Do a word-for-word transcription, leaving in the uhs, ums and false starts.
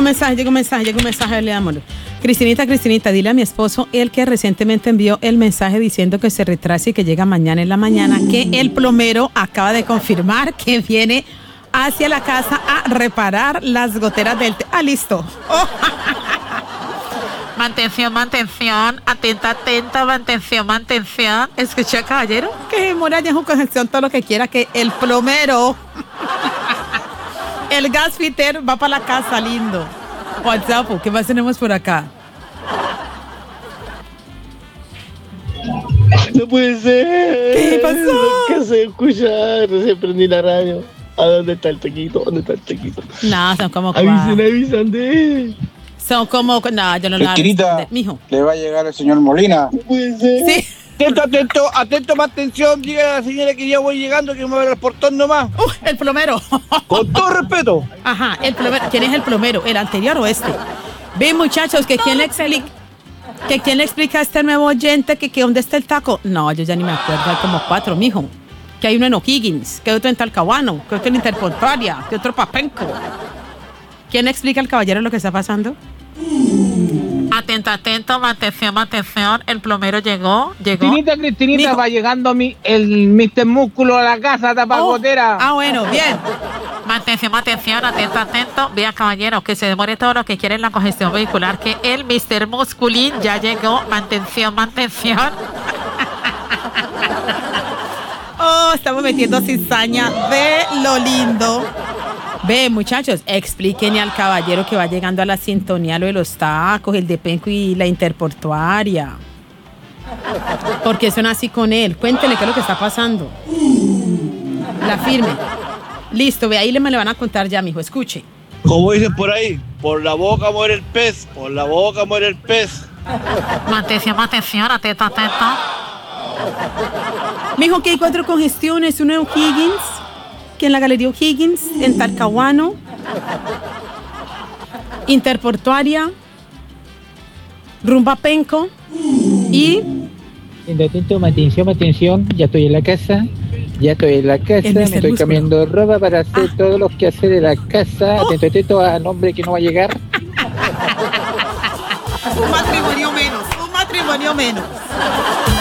un mensaje, llega un mensaje, llega un mensaje, le amor. Cristinita, Cristinita, dile a mi esposo, el que recientemente envió el mensaje diciendo que se retrasa y que llega mañana en la mañana, que el plomero acaba de confirmar que viene hacia la casa a reparar las goteras del... Te- ah, listo. Oh. Mantención, mantención, atenta, atenta, mantención, mantención. Escucha, caballero, que demora ya en su congestión todo lo que quiera, que el plomero, el gasfitter va para la casa, lindo. WhatsApp, ¿qué más tenemos por acá? No puede ser. ¿Qué pasó? ¿Qué se escucha? Recién prendí la radio. ¿A dónde está el tequito? ¿Dónde está el tequito? No, son como... Avisen, avisan de... Son como... No, yo no lo Cristinita, mijo. le va a llegar el señor Molina. No puede ser. Sí. Atento, atento, atento, más atención. Dígale a la señora que ya voy llegando, que me va a ver el portón nomás. Uh, el plomero. Con todo respeto. Ajá, el plomero. ¿Quién es el plomero? ¿El anterior o este? Ven, muchachos, que quién le explica... Que quién le explica a este nuevo oyente que, que dónde está el taco. No, yo ya ni me acuerdo, hay como cuatro, mijo. Que hay uno en O'Higgins, que hay otro en Talcahuano, que otro en Interportuaria, que otro en Papenco. ¿Quién explica al caballero lo que está pasando? Atento, atento, mantención, mantención. El plomero llegó, llegó. Cristinita, Cristinita, Mijo. va llegando mi, el mister Músculo a la casa a tapar Oh, gotera. ah, bueno, bien. Mantención, mantención, atento, atento. Vea, caballero, que se demore todo lo que quiere en la congestión vehicular, que el mister Musculín ya llegó. Mantención, mantención. Oh, estamos metiendo cizaña de lo lindo. Ve, muchachos, explíquenle al caballero que va llegando a la sintonía lo de los tacos, el de Penco y la Interportuaria. ¿Por qué son así con él? Cuéntenle qué es lo que está pasando. La firme. Listo, ve, ahí le me le van a contar ya, mijo, escuche. Como dicen por ahí, por la boca muere el pez, por la boca muere el pez. Mantención, mantención, atento, atento. Mijo, que hay cuatro congestiones, uno en O'Higgins, que en la Galería O'Higgins, en Talcahuano, Interportuaria, Rumba Penco y... Atento, atención, atención, ya estoy en la casa, ya estoy en la casa, El me mister estoy Músculo. cambiando ropa para hacer Ah. todos los quehaceres de la casa, Oh. atento, atento al hombre que no va a llegar. Un matrimonio menos, un matrimonio menos.